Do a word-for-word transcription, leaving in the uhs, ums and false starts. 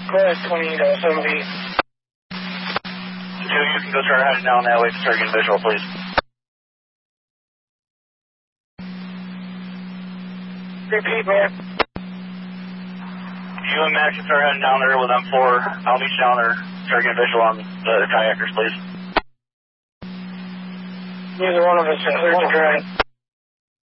Go ahead, twenty seven B. Two, you can go start heading down that way to start getting visual, please. Repeat, man. You and Max can start heading down there with M four. I'll meet you down there. Start getting visual on the kayakers, please. Neither one of us is cleared to drive.